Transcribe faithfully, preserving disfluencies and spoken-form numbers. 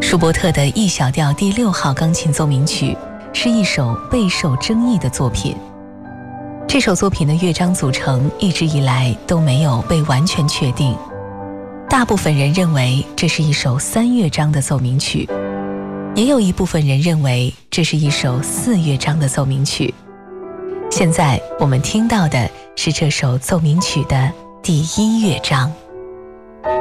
舒伯特的 E 小调第六号钢琴奏鸣曲是一首备受争议的作品。这首作品的乐章组成一直以来都没有被完全确定，大部分人认为这是一首三乐章的奏鸣曲，也有一部分人认为这是一首四乐章的奏鸣曲。现在我们听到的是这首奏鸣曲的第一乐章。